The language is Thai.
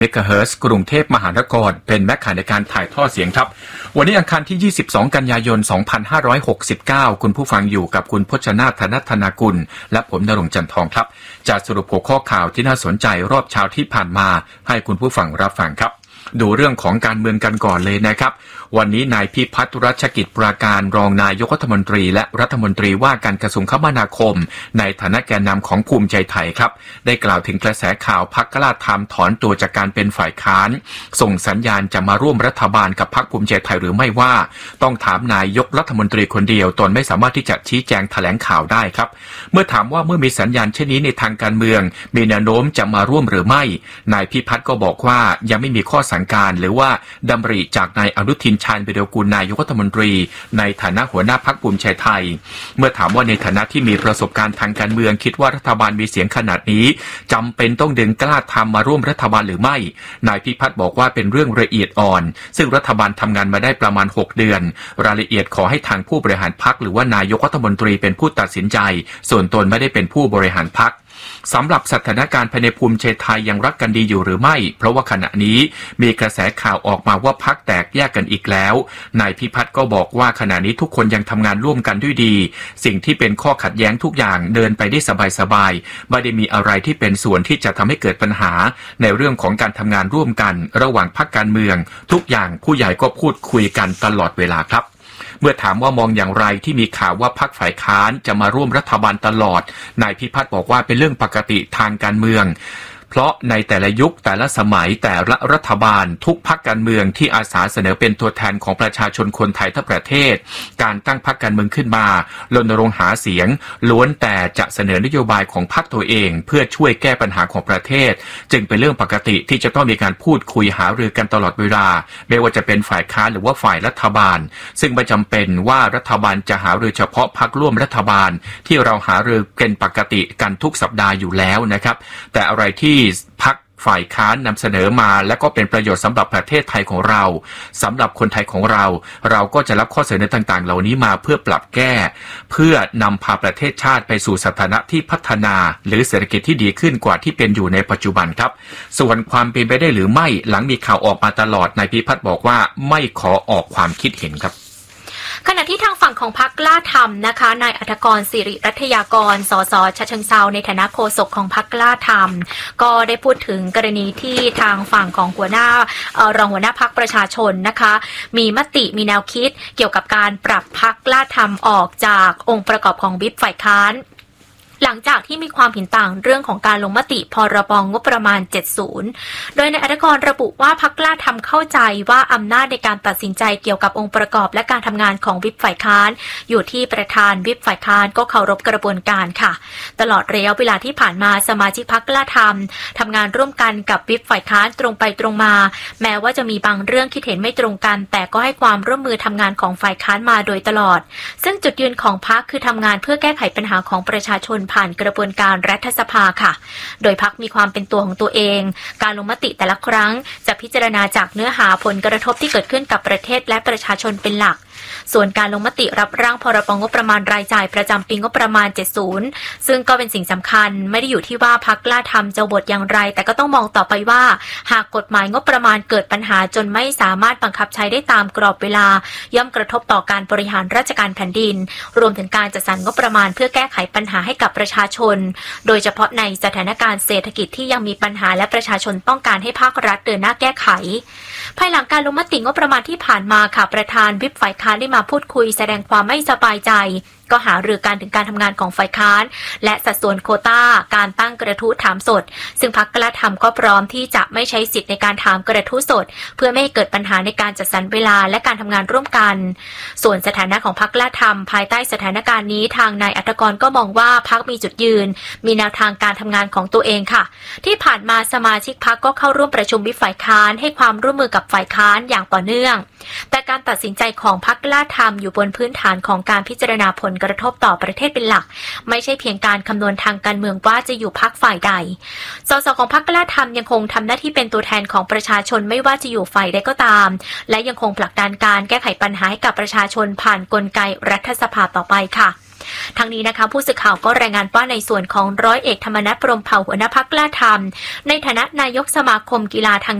เมกะเฮิรตซ์กรุงเทพมหานครเป็นแม่ข่ายในการถ่ายทอดเสียงครับวันนี้อังคารที่22กันยายน2569คุณผู้ฟังอยู่กับคุณพจนาถ ธนธนากุลและผมณรงค์จันทองครับจะสรุปหัวข้อข่าวที่น่าสนใจรอบเช้าที่ผ่านมาให้คุณผู้ฟังรับฟังครับดูเรื่องของการเมืองกันก่อนเลยนะครับวันนี้นายพิพัฒน์รัชกิจปราการรองนายกรัฐมนตรีและรัฐมนตรีว่าการกระทรวงคมนาคมในฐานะแกนนำของภูมิใจไทยครับได้กล่าวถึงกระแสข่าวพรรคกล้าทำถอนตัวจากการเป็นฝ่ายค้านส่งสัญญาณจะมาร่วมรัฐบาลกับพรรคภูมิใจไทยหรือไม่ว่าต้องถามนายกรัฐมนตรีคนเดียวตนไม่สามารถที่จะชี้แจงแถลงข่าวได้ครับเมื่อถามว่าเมื่อมีสัญญาณเช่นนี้ในทางการเมืองมีแนวโน้มจะมาร่วมหรือไม่นายพิพัฒน์ก็บอกว่ายังไม่มีข้อสั่งการหรือว่าดำริจากนายอนุทินชาญวิรากูลนายกรัฐมนตรีในฐานะหัวหน้าพรรคภูมิใจไทยเมื่อถามว่าในฐานะที่มีประสบการณ์ทางการเมืองคิดว่ารัฐบาลมีเสียงขนาดนี้จำเป็นต้องดึงกล้าทำมาร่วมรัฐบาลหรือไม่นายพิพัฒน์บอกว่าเป็นเรื่องละเอียดอ่อนซึ่งรัฐบาลทำงานมาได้ประมาณ6เดือนรายละเอียดขอให้ทางผู้บริหารพรรคหรือว่านายกรัฐมนตรีเป็นผู้ตัดสินใจส่วนตนไม่ได้เป็นผู้บริหารพรรคสำหรับสถานการณ์ภายในภูมิใจไทยยังรักกันดีอยู่หรือไม่เพราะว่าขณะนี้มีกระแสข่าวออกมาว่าพรรคแตกแยกกันอีกแล้วนายพิพัฒน์ก็บอกว่าขณะนี้ทุกคนยังทำงานร่วมกันด้วยดีสิ่งที่เป็นข้อขัดแย้งทุกอย่างเดินไปได้สบายๆไม่ได้มีอะไรที่เป็นส่วนที่จะทำให้เกิดปัญหาในเรื่องของการทำงานร่วมกันระหว่างพรรคการเมืองทุกอย่างผู้ใหญ่ก็พูดคุยกันตลอดเวลาครับเมื่อถามว่ามองอย่างไรที่มีข่าวว่าพรรคฝ่ายค้านจะมาร่วมรัฐบาลตลอดนายพิพัฒน์บอกว่าเป็นเรื่องปกติทางการเมืองเพราะในแต่ละยุคแต่ละสมัยแต่ละรัฐบาลทุกพรรคการเมืองที่อาสาเสนอเป็นตัวแทนของประชาชนคนไทยทั้งประเทศการตั้งพรรคการเมืองขึ้นมารณรงค์หาเสียงล้วนแต่จะเสนอนโยบายของพรรคตัวเองเพื่อช่วยแก้ปัญหาของประเทศจึงเป็นเรื่องปกติที่จะต้องมีการพูดคุยหารือกันตลอดเวลาไม่ว่าจะเป็นฝ่ายค้านหรือว่าฝ่ายรัฐบาลซึ่งไม่จำเป็นว่ารัฐบาลจะหารือเฉพาะพรรคร่วมรัฐบาลที่เราหารือเป็นปกติกันทุกสัปดาห์อยู่แล้วนะครับแต่อะไรที่พรรคฝ่ายค้านนำเสนอมาและก็เป็นประโยชน์สำหรับประเทศไทยของเราสำหรับคนไทยของเราเราก็จะรับข้อเสนอต่างๆเหล่านี้มาเพื่อปรับแก้เพื่อนำพาประเทศชาติไปสู่สถานะที่พัฒนาหรือเศรษฐกิจที่ดีขึ้นกว่าที่เป็นอยู่ในปัจจุบันครับส่วนความเป็นไปได้หรือไม่หลังมีข่าวออกมาตลอดนายพิพัฒน์บอกว่าไม่ขอออกความคิดเห็นครับขณะที่ทางฝั่งของพรรคกล้าทำนะคะนายอัฐกรศิริรัตยากรสสฉะเชิงเทราในฐานะโฆษกของพรรคกล้าทำก็ได้พูดถึงกรณีที่ทางฝั่งของรองหัวหน้าพรรคประชาชนนะคะมีมติมีแนวคิดเกี่ยวกับการปรับพรรคกล้าทำออกจากองค์ประกอบของวิปฝ่ายค้านหลังจากที่มีความเห็นต่างเรื่องของการลงมติพรบงบประมาณ70โดยนายอัฐกรระบุว่าพรรคกล้าทำเข้าใจว่าอำนาจในการตัดสินใจเกี่ยวกับองค์ประกอบและการทำงานของวิปฝ่ายค้านอยู่ที่ประธานวิปฝ่ายค้านก็เคารพกระบวนการค่ะตลอดระยะเวลาที่ผ่านมาสมาชิกพรรคกล้าทำงานร่วมกันกับวิปฝ่ายค้านตรงไปตรงมาแม้ว่าจะมีบางเรื่องคิดเห็นไม่ตรงกันแต่ก็ให้ความร่วมมือทำงานของฝ่ายค้านมาโดยตลอดซึ่งจุดยืนของพรรคคือทำงานเพื่อแก้ไขปัญหาของประชาชนผ่านกระบวนการรัฐสภาค่ะโดยพรรคมีความเป็นตัวของตัวเองการลงมติแต่ละครั้งจะพิจารณาจากเนื้อหาผลกระทบที่เกิดขึ้นกับประเทศและประชาชนเป็นหลักส่วนการลงมติรับร่างพรบงบประมาณรายจ่ายประจำปีงบประมาณ70ซึ่งก็เป็นสิ่งสำคัญไม่ได้อยู่ที่ว่าพรรคกล้าทำจะโหวตอย่างไรแต่ก็ต้องมองต่อไปว่าหากกฎหมายงบประมาณเกิดปัญหาจนไม่สามารถบังคับใช้ได้ตามกรอบเวลาย่อมกระทบต่อการบริหารราชการแผ่นดินรวมถึงการจัดสรรงบประมาณเพื่อแก้ไขปัญหาให้กับประชาชนโดยเฉพาะในสถานการณ์เศรษฐกิจที่ยังมีปัญหาและประชาชนต้องการให้ภาครัฐเดินหน้าแก้ไขภายหลังการลงมติงบประมาณที่ผ่านมาค่ะประธานวิปฝ่ายค้านได้มาพูดคุยแสดงความไม่สบายใจก็หารือกันถึงการทำงานของฝ่ายค้านและสัดส่วนโควต้าการตั้งกระทู้ถามสดซึ่งพรรคกล้าทำก็พร้อมที่จะไม่ใช้สิทธิ์ในการถามกระทู้สดเพื่อไม่ให้เกิดปัญหาในการจัดสรรเวลาและการทำงานร่วมกันส่วนสถานะของพรรคกล้าทำภายใต้สถานการณ์นี้ทางนายอัฐกรก็มองว่าพรรคมีจุดยืนมีแนวทางการทำงานของตัวเองค่ะที่ผ่านมาสมาชิกพรรคก็เข้าร่วมประชุมวิปฝ่ายค้านให้ความร่วมมือกับฝ่ายค้านอย่างต่อเนื่องแต่การตัดสินใจของพรรคกล้าทำอยู่บนพื้นฐานของการพิจารณาผลกระทบต่อประเทศเป็นหลักไม่ใช่เพียงการคำนวณทางการเมืองว่าจะอยู่พรรคฝ่ายใดสสของพรรคกล้าทำยังคงทำหน้าที่เป็นตัวแทนของประชาชนไม่ว่าจะอยู่ฝ่ายใดก็ตามและยังคงผลักดันการแก้ไขปัญหาให้กับประชาชนผ่านกลไกรัฐสภาต่อไปค่ะทั้งนี้นะคะผู้สื่อข่าวก็รายงานว่าในส่วนของร้อยเอกธรรมนัส พรหมเผ่าหัวหน้าพรรคกล้าทำในฐานะนายกสมาคมกีฬาทาง